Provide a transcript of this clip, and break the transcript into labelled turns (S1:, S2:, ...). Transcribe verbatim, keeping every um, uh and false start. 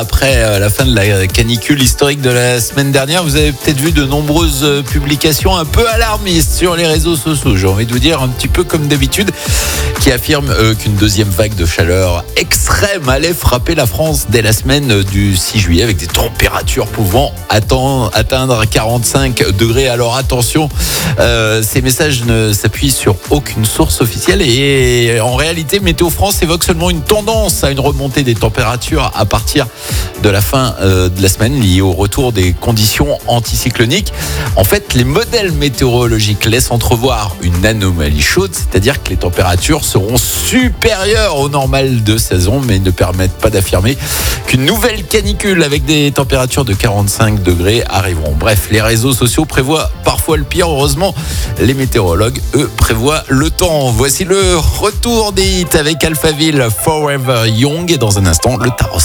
S1: après la fin de la canicule historique de la semaine dernière, vous avez peut-être vu de nombreuses publications un peu alarmistes sur les réseaux sociaux. J'ai envie de vous dire un petit peu comme d'habitude, qui affirment euh, qu'une deuxième vague de chaleur extrême allait frapper la France dès la semaine du six juillet avec des températures pouvant atteindre, atteindre quarante-cinq degrés. Alors attention, euh, ces messages ne s'appuient sur aucune source officielle et en réalité, Météo France évoque seulement une tendance à une remontée des températures à partir de la fin euh, de la semaine liée au retour des conditions anticycloniques. En fait, les modèles météorologiques laissent entrevoir une anomalie chaude, c'est-à-dire que les températures seront supérieures au normal de saison, mais ne permettent pas d'affirmer qu'une nouvelle canicule avec des températures de quarante-cinq degrés arriveront. Bref, les réseaux sociaux prévoient parfois le pire. Heureusement, les météorologues, eux, prévoient le temps. Voici le retour des hits avec Alphaville, Forever Young, et dans un instant, le Taros.